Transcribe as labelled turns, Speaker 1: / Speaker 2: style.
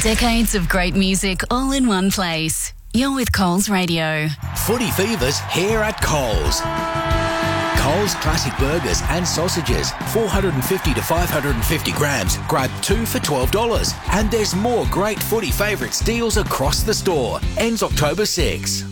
Speaker 1: Decades of great music all in one place. You're with Coles Radio.
Speaker 2: Footy Fever's here at Coles. Coles Classic Burgers and Sausages, 450 to 550 grams. Grab 2 for $12. And there's more great Footy Favourites deals across the store. Ends October 6.